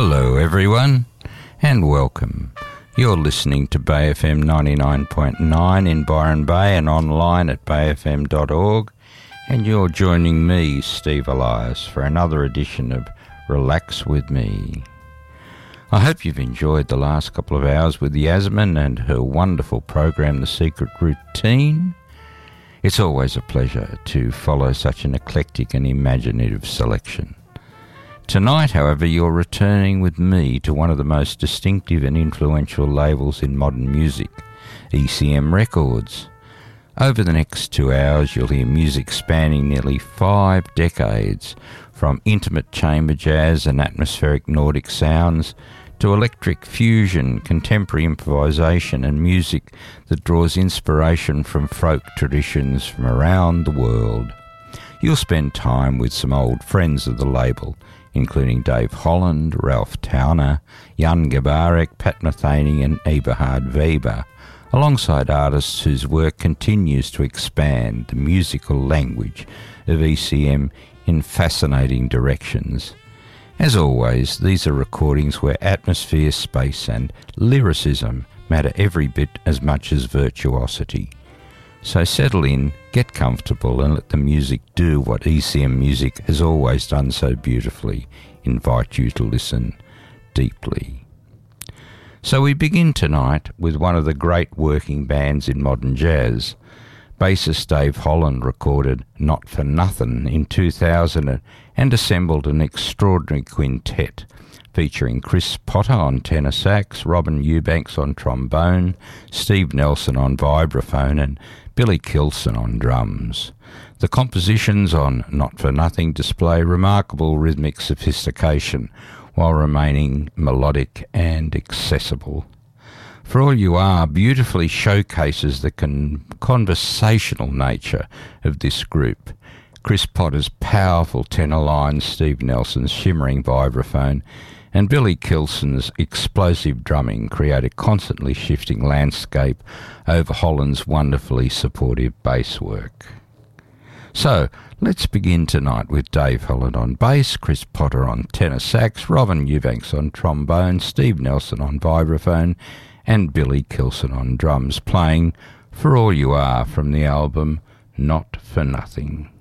Hello everyone and welcome. You're listening to Bay FM 99.9 in Byron Bay and online at bayfm.org, and you're joining me, Steve Elias, for another edition of Relax With Me. I hope you've enjoyed the last couple of hours with Yasmin and her wonderful program, The Secret Routine. It's always a pleasure to follow such an eclectic and imaginative selection. Tonight, however, you're returning with me to one of the most distinctive and influential labels in modern music, ECM Records. Over the next 2 hours, you'll hear music spanning nearly 5 decades, from intimate chamber jazz and atmospheric Nordic sounds to electric fusion, contemporary improvisation and music that draws inspiration from folk traditions from around the world. You'll spend time with some old friends of the label, including Dave Holland, Ralph Towner, Jan Gabarek, Pat Metheny and Eberhard Weber, alongside artists whose work continues to expand the musical language of ECM in fascinating directions. As always, these are recordings where atmosphere, space and lyricism matter every bit as much as virtuosity. So settle in, get comfortable and let the music do what ECM music has always done so beautifully, invite you to listen deeply. So we begin tonight with one of the great working bands in modern jazz. Bassist Dave Holland recorded Not For Nothing in 2000 and assembled an extraordinary quintet featuring Chris Potter on tenor sax, Robin Eubanks on trombone, Steve Nelson on vibraphone and Billy Kilson on drums. The compositions on Not For Nothing display remarkable rhythmic sophistication while remaining melodic and accessible. For All You Are beautifully showcases the conversational nature of this group. Chris Potter's powerful tenor lines, Steve Nelson's shimmering vibraphone, and Billy Kilson's explosive drumming create a constantly shifting landscape over Holland's wonderfully supportive bass work. So, let's begin tonight with Dave Holland on bass, Chris Potter on tenor sax, Robin Eubanks on trombone, Steve Nelson on vibraphone, and Billy Kilson on drums, playing For All You Are from the album Not For Nothing.